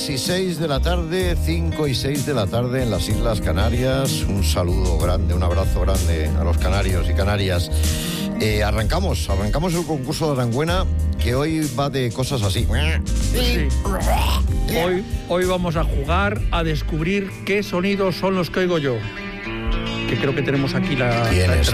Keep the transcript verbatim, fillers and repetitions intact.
Y seis de la tarde, cinco y seis de la tarde en las Islas Canarias. Un saludo grande, un abrazo grande a los canarios y canarias. Eh, arrancamos, arrancamos el concurso de Aranguena, que hoy va de cosas así. Sí. Hoy, hoy vamos a jugar a descubrir qué sonidos son los que oigo yo. Que creo que tenemos aquí la... ¿Quién es?